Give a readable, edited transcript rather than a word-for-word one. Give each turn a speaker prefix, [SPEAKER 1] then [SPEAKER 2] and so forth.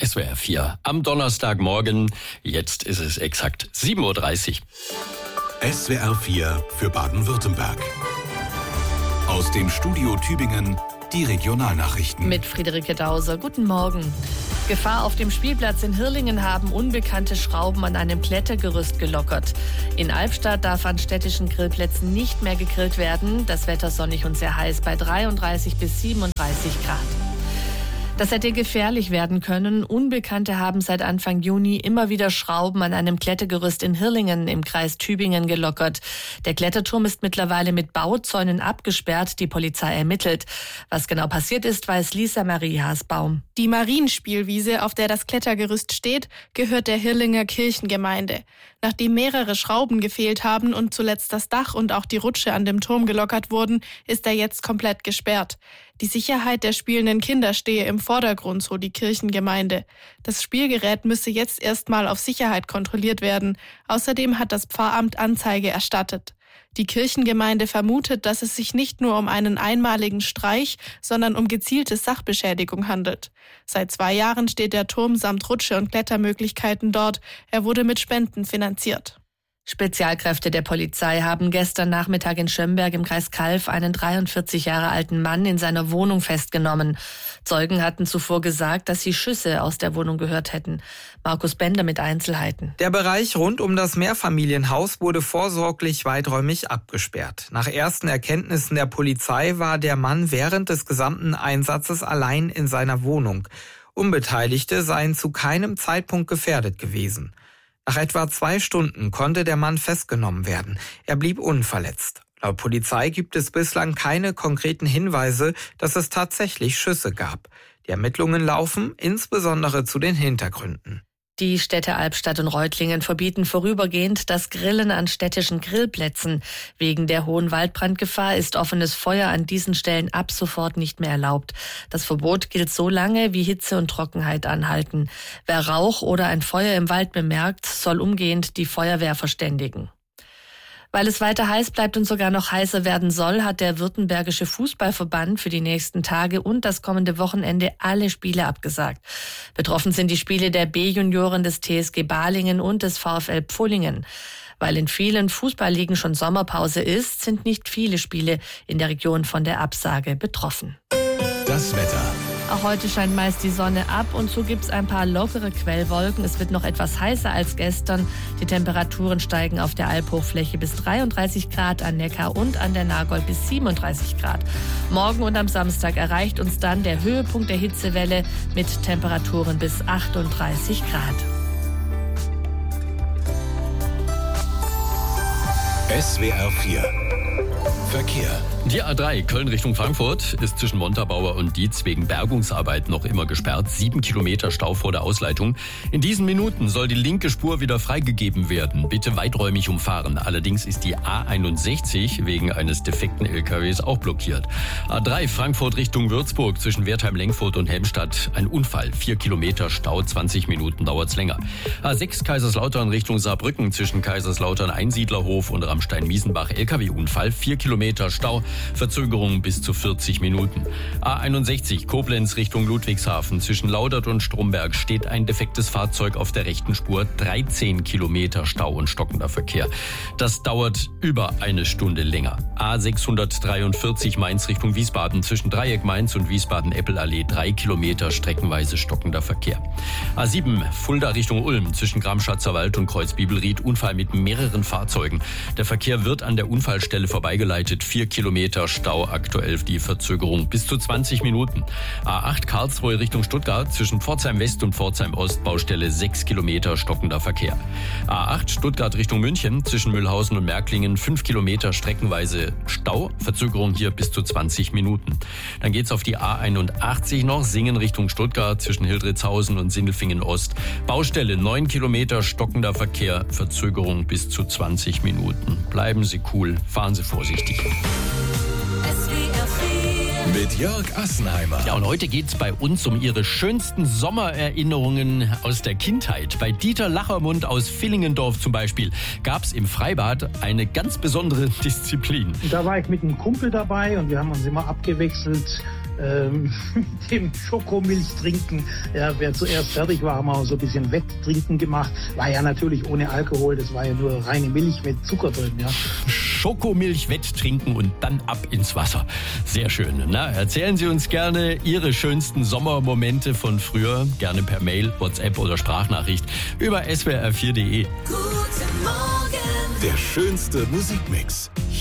[SPEAKER 1] SWR 4 am Donnerstagmorgen. Jetzt ist es exakt 7.30 Uhr.
[SPEAKER 2] SWR 4 für Baden-Württemberg. Aus dem Studio Tübingen die Regionalnachrichten.
[SPEAKER 3] Mit Friederike Dauser. Guten Morgen. Gefahr auf dem Spielplatz in Hirlingen haben unbekannte Schrauben an einem Klettergerüst gelockert. In Albstadt darf an städtischen Grillplätzen nicht mehr gegrillt werden. Das Wetter sonnig und sehr heiß bei 33 bis 37 Grad. Das hätte gefährlich werden können. Unbekannte haben seit Anfang Juni immer wieder Schrauben an einem Klettergerüst in Hirlingen im Kreis Tübingen gelockert. Der Kletterturm ist mittlerweile mit Bauzäunen abgesperrt. Die Polizei ermittelt. Was genau passiert ist, weiß Lisa Marie Haasbaum.
[SPEAKER 4] Die Marienspielwiese, auf der das Klettergerüst steht, gehört der Hirlinger Kirchengemeinde. Nachdem mehrere Schrauben gefehlt haben und zuletzt das Dach und auch die Rutsche an dem Turm gelockert wurden, ist er jetzt komplett gesperrt. Die Sicherheit der spielenden Kinder stehe im Vordergrund, so die Kirchengemeinde. Das Spielgerät müsse jetzt erstmal auf Sicherheit kontrolliert werden. Außerdem hat das Pfarramt Anzeige erstattet. Die Kirchengemeinde vermutet, dass es sich nicht nur um einen einmaligen Streich, sondern um gezielte Sachbeschädigung handelt. Seit 2 Jahren steht der Turm samt Rutsche und Klettermöglichkeiten dort. Er wurde mit Spenden finanziert.
[SPEAKER 3] Spezialkräfte der Polizei haben gestern Nachmittag in Schömberg im Kreis Calw einen 43 Jahre alten Mann in seiner Wohnung festgenommen. Zeugen hatten zuvor gesagt, dass sie Schüsse aus der Wohnung gehört hätten. Markus Bender mit Einzelheiten.
[SPEAKER 5] Der Bereich rund um das Mehrfamilienhaus wurde vorsorglich weiträumig abgesperrt. Nach ersten Erkenntnissen der Polizei war der Mann während des gesamten Einsatzes allein in seiner Wohnung. Unbeteiligte seien zu keinem Zeitpunkt gefährdet gewesen. Nach etwa 2 Stunden konnte der Mann festgenommen werden. Er blieb unverletzt. Laut Polizei gibt es bislang keine konkreten Hinweise, dass es tatsächlich Schüsse gab. Die Ermittlungen laufen, insbesondere zu den Hintergründen.
[SPEAKER 3] Die Städte Albstadt und Reutlingen verbieten vorübergehend das Grillen an städtischen Grillplätzen. Wegen der hohen Waldbrandgefahr ist offenes Feuer an diesen Stellen ab sofort nicht mehr erlaubt. Das Verbot gilt so lange, wie Hitze und Trockenheit anhalten. Wer Rauch oder ein Feuer im Wald bemerkt, soll umgehend die Feuerwehr verständigen. Weil es weiter heiß bleibt und sogar noch heißer werden soll, hat der Württembergische Fußballverband für die nächsten Tage und das kommende Wochenende alle Spiele abgesagt. Betroffen sind die Spiele der B-Junioren des TSG Balingen und des VfL Pfullingen. Weil in vielen Fußballligen schon Sommerpause ist, sind nicht viele Spiele in der Region von der Absage betroffen.
[SPEAKER 2] Das Wetter.
[SPEAKER 3] Auch heute scheint meist die Sonne ab und so gibt's ein paar lockere Quellwolken. Es wird noch etwas heißer als gestern. Die Temperaturen steigen auf der Albhochfläche bis 33 Grad, an Neckar und an der Nagold bis 37 Grad. Morgen und am Samstag erreicht uns dann der Höhepunkt der Hitzewelle mit Temperaturen bis 38 Grad.
[SPEAKER 2] SWR 4 Verkehr.
[SPEAKER 1] Die A3 Köln Richtung Frankfurt ist zwischen Montabaur und Dietz wegen Bergungsarbeit noch immer gesperrt. 7 Kilometer Stau vor der Ausleitung. In diesen Minuten soll die linke Spur wieder freigegeben werden. Bitte weiträumig umfahren. Allerdings ist die A61 wegen eines defekten LKWs auch blockiert. A3 Frankfurt Richtung Würzburg zwischen Wertheim-Lengfurt und Helmstadt. Ein Unfall. 4 Kilometer Stau, 20 Minuten dauert's länger. A6 Kaiserslautern Richtung Saarbrücken zwischen Kaiserslautern Einsiedlerhof und Ramstein-Miesenbach. LKW-Unfall. 4 Kilometer Stau. Verzögerung bis zu 40 Minuten. A61 Koblenz Richtung Ludwigshafen. Zwischen Laudert und Stromberg steht ein defektes Fahrzeug auf der rechten Spur. 13 Kilometer Stau und stockender Verkehr. Das dauert über eine Stunde länger. A643 Mainz Richtung Wiesbaden. Zwischen Dreieck Mainz und Wiesbaden-Eppelallee 3 Kilometer streckenweise stockender Verkehr. A7 Fulda Richtung Ulm. Zwischen Gram-Schatzerwald und Kreuz-Bibelried. Unfall mit mehreren Fahrzeugen. Der Verkehr wird an der Unfallstelle vorbeigeleitet. 4 Kilometer Stau, aktuell die Verzögerung bis zu 20 Minuten. A8 Karlsruhe Richtung Stuttgart zwischen Pforzheim West und Pforzheim Ost, Baustelle 6 Kilometer stockender Verkehr. A8 Stuttgart Richtung München zwischen Mühlhausen und Märklingen 5 Kilometer streckenweise Stau, Verzögerung hier bis zu 20 Minuten. Dann geht's auf die A81 noch, Singen Richtung Stuttgart zwischen Hildritzhausen und Sindelfingen Ost. Baustelle 9 Kilometer stockender Verkehr, Verzögerung bis zu 20 Minuten. Bleiben Sie cool, fahren Sie vorsichtig.
[SPEAKER 2] Mit Jörg Assenheimer.
[SPEAKER 1] Ja, und heute geht's bei uns um Ihre schönsten Sommererinnerungen aus der Kindheit. Bei Dieter Lachermund aus Villingendorf zum Beispiel gab's im Freibad eine ganz besondere Disziplin.
[SPEAKER 6] Da war ich mit einem Kumpel dabei und wir haben uns immer abgewechselt dem Schokomilch trinken. Ja, wer zuerst fertig war, haben wir auch so ein bisschen Wetttrinken gemacht. War ja natürlich ohne Alkohol, das war ja nur reine Milch mit Zucker drin. Ja.
[SPEAKER 1] Schokomilch wetttrinken und dann ab ins Wasser. Sehr schön. Na, erzählen Sie uns gerne Ihre schönsten Sommermomente von früher. Gerne per Mail, WhatsApp oder Sprachnachricht über swr4.de.
[SPEAKER 2] Der schönste Musikmix.